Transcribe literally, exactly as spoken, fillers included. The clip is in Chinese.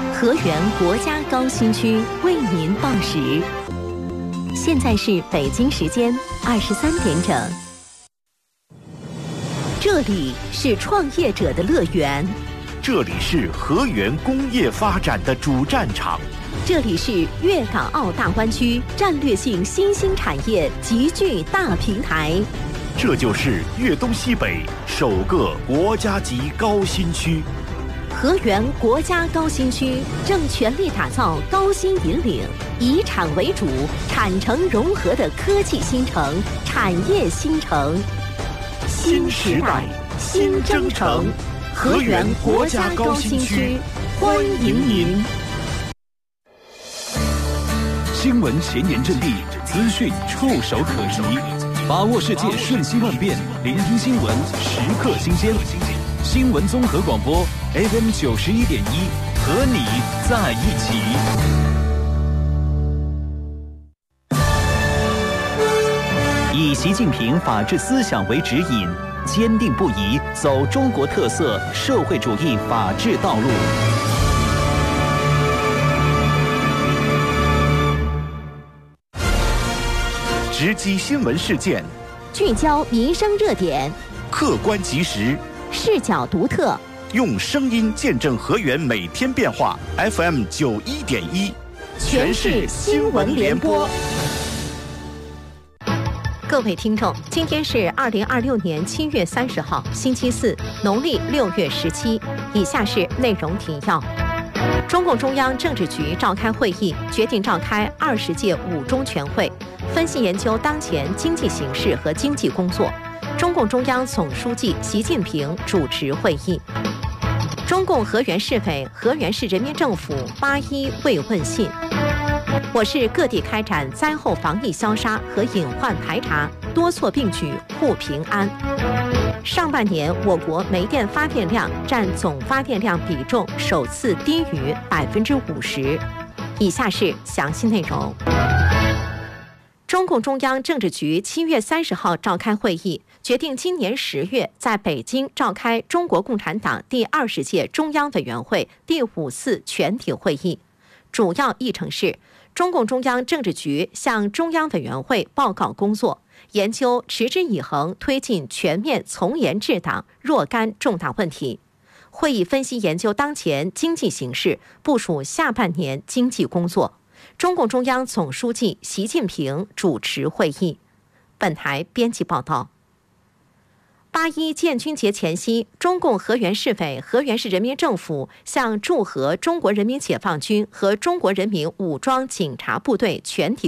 河源国家高新区为您报时。现在是北京时间二十三点整。这里是创业者的乐园， 这里是河源工业发展的主战场， 这里是粤港澳大湾区战略性新兴产业集聚大平台。 这就是粤东西北首个国家级高新区。 河源国家高新区正全力打造高新引领、以产为主、产城融合的科技新城、产业新城。新时代，新征程，河源国家高新区，欢迎您。 新闻前沿阵地，资讯触手可及，把握世界瞬息万变，聆听新闻时刻新鲜。新闻综合广播 F M 九十一点一，和你在一起。以习近平法治思想为指引，坚定不移走中国特色社会主义法治道路。 直击新闻事件， 聚焦民生热点， 客观及时， 视角独特， 用声音见证河源每天变化。F M 九一点一， 全市新闻联播。各位听众，今天是二零二六年七月三十号，星期四，农历六月十七。以下是内容提要：中共中央政治局召开会议，决定召开二十届五中全会，分析研究当前经济形势和经济工作。中共中央总书记习近平主持会议。中共河源市委、河源市人民政府八一慰问信。我市各地开展灾后防疫消杀和隐患排查，多措并举护平安。上半年我国煤电发电量占总发电量比重首次低于百分之五十。以下是详细内容。中共中央政治局七月三十号召开会议，决定今年十月在北京召开中国共产党第二十届中央委员会第五次全体会议。主要议程是：中共中央政治局向中央委员会报告工作，研究持之以恒推进全面从严治党若干重大问题。会议分析研究当前经济形势，部署下半年经济工作。中共中央总书记习近平主持会议。本台编辑报道。八一建军节前夕，中共河源市委、河源市人民政府向驻河中国人民解放军和中国人民武装警察部队全体